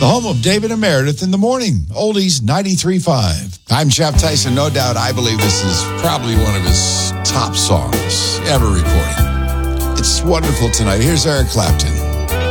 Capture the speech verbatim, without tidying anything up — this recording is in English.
the home of David and Meredith in the morning. Oldies ninety-three point five. I'm Jeff Tyson. No doubt, I believe this is probably one of his top songs ever recorded. It's wonderful tonight. Here's Eric Clapton.